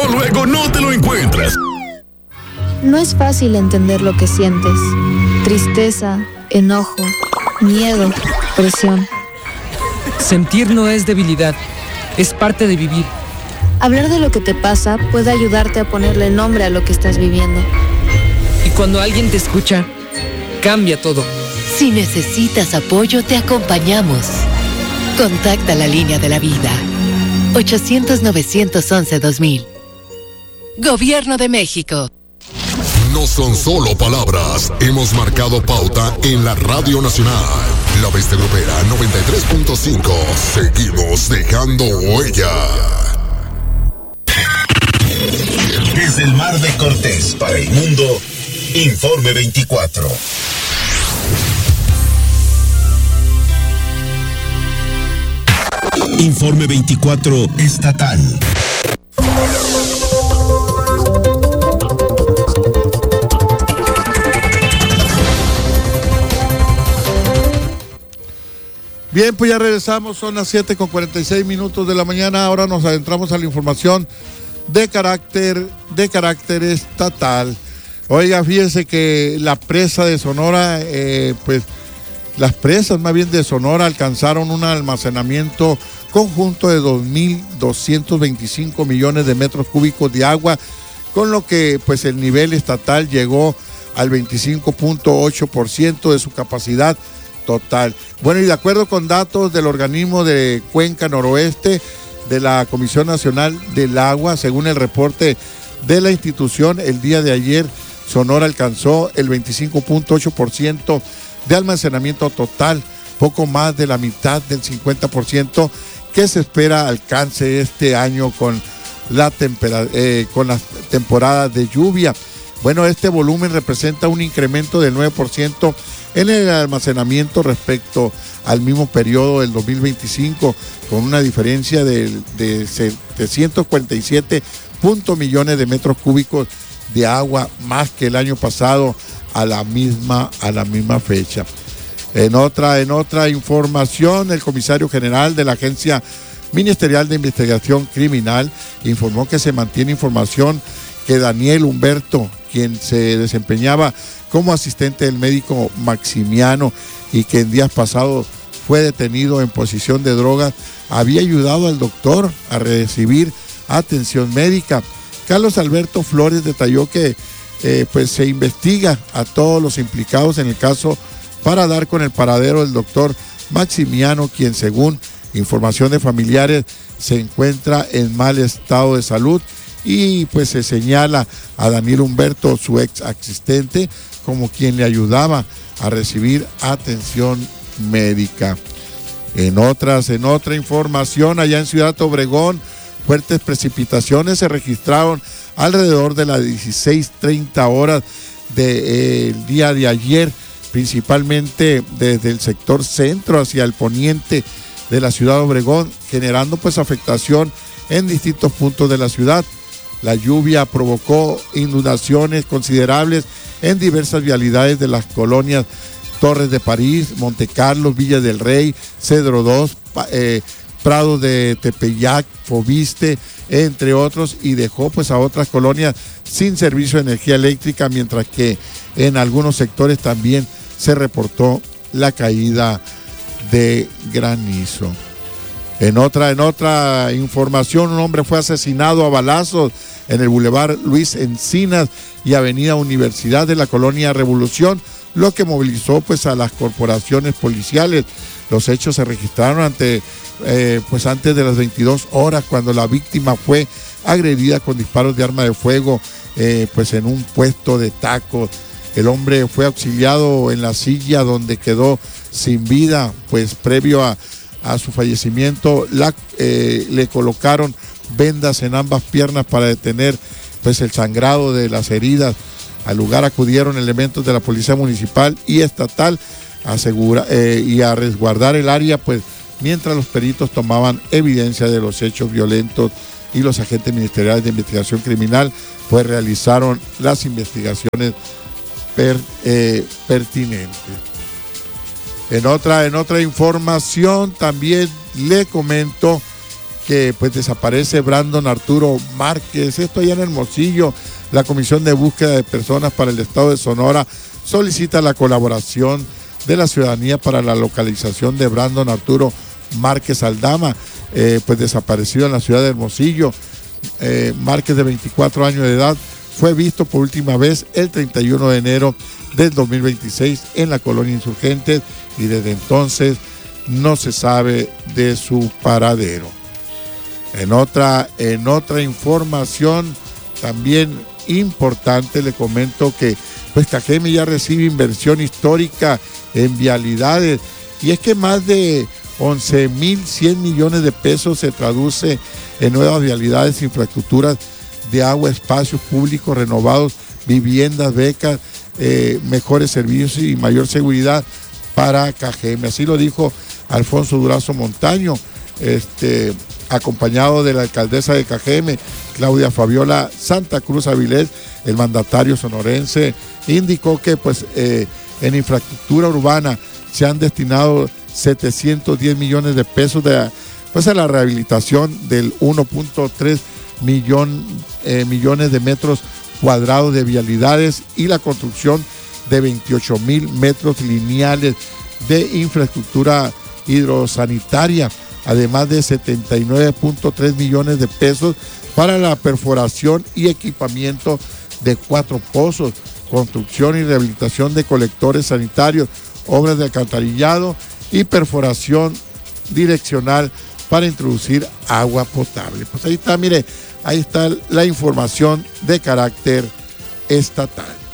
luego no te lo encuentras. No es fácil entender lo que sientes. Tristeza, enojo, miedo, presión. Sentir no es debilidad, es parte de vivir. Hablar de lo que te pasa puede ayudarte a ponerle nombre a lo que estás viviendo. Y cuando alguien te escucha, cambia todo. Si necesitas apoyo, te acompañamos. Contacta la línea de la vida. 800-911-2000. Gobierno de México. No son solo palabras, hemos marcado pauta en la Radio Nacional. La Bestia Grupera 93.5. Seguimos dejando huella. Desde el Mar de Cortés para el mundo, Informe 24. Informe 24 estatal. Bien, pues ya regresamos, son las 7:46 de la mañana. Ahora nos adentramos a la información de carácter estatal. Oiga, fíjese que la presa de Sonora, las presas más bien de Sonora alcanzaron un almacenamiento conjunto de 2.225 millones de metros cúbicos de agua, con lo que pues el nivel estatal llegó al 25.8% de su capacidad total. Bueno, y de acuerdo con datos del organismo de Cuenca Noroeste de la Comisión Nacional del Agua, según el reporte de la institución, el día de ayer Sonora alcanzó el 25.8% de almacenamiento total, poco más de la mitad del 50% que se espera alcance este año con las temporadas de lluvia. Bueno, este volumen representa un incremento del 9% en el almacenamiento respecto al mismo periodo del 2025, con una diferencia de 747 millones de metros cúbicos de agua más que el año pasado a la misma fecha. En otra información, el comisario general de la Agencia Ministerial de Investigación Criminal informó que se mantiene información que Daniel Humberto, quien se desempeñaba como asistente del médico Maximiano y que en días pasados fue detenido en posesión de drogas, había ayudado al doctor a recibir atención médica. Carlos Alberto Flores detalló que se investiga a todos los implicados en el caso para dar con el paradero del doctor Maximiano, quien según información de familiares se encuentra en mal estado de salud, y pues se señala a Daniel Humberto, su ex asistente, como quien le ayudaba a recibir atención médica. En otra información, allá en Ciudad Obregón, fuertes precipitaciones se registraron alrededor de las 16:30 horas del día de ayer, principalmente desde el sector centro hacia el poniente de la Ciudad Obregón, generando pues afectación en distintos puntos de la ciudad. La lluvia provocó inundaciones considerables en diversas vialidades de las colonias Torres de París, Monte Carlos, Villa del Rey, Cedro 2, Prado de Tepeyac, Fobiste, entre otros, y dejó pues a otras colonias sin servicio de energía eléctrica, mientras que en algunos sectores también se reportó la caída de granizo. En otra información, un hombre fue asesinado a balazos en el Boulevard Luis Encinas y Avenida Universidad de la colonia Revolución, lo que movilizó pues a las corporaciones policiales. Los hechos se registraron antes de las 22 horas, cuando la víctima fue agredida con disparos de arma de fuego en un puesto de tacos. El hombre fue auxiliado en la silla donde quedó sin vida, pues previo a su fallecimiento le colocaron vendas en ambas piernas para detener pues el sangrado de las heridas. Al lugar acudieron elementos de la Policía Municipal y Estatal y a resguardar el área, pues mientras los peritos tomaban evidencia de los hechos violentos, y los agentes ministeriales de investigación criminal pues realizaron las investigaciones pertinentes. En otra información también le comento que pues desaparece Brandon Arturo Márquez. Esto allá en Hermosillo. La Comisión de Búsqueda de Personas para el Estado de Sonora solicita la colaboración de la ciudadanía para la localización de Brandon Arturo Márquez Aldama, pues desaparecido en la ciudad de Hermosillo. Márquez, de 24 años de edad, fue visto por última vez el 31 de enero del 2026 en la colonia Insurgentes y desde entonces no se sabe de su paradero. En otra información también importante, le comento que pues Cajeme ya recibe inversión histórica en vialidades, y es que más de 11.100 millones de pesos se traduce en nuevas vialidades, infraestructuras de agua, espacios públicos renovados, viviendas, becas, mejores servicios y mayor seguridad para Cajeme. Así lo dijo Alfonso Durazo Montaño, acompañado de la alcaldesa de Cajeme, Claudia Fabiola Santa Cruz Avilés. El mandatario sonorense indicó que pues en infraestructura urbana se han destinado 710 millones de pesos a la rehabilitación del 1.3 millones de metros cuadrados de vialidades y la construcción de 28,000 metros lineales de infraestructura hidrosanitaria, además de 79.3 millones de pesos para la perforación y equipamiento de 4 pozos, construcción y rehabilitación de colectores sanitarios, obras de alcantarillado y perforación direccional para introducir agua potable. Pues ahí está, mire, ahí está la información de carácter estatal.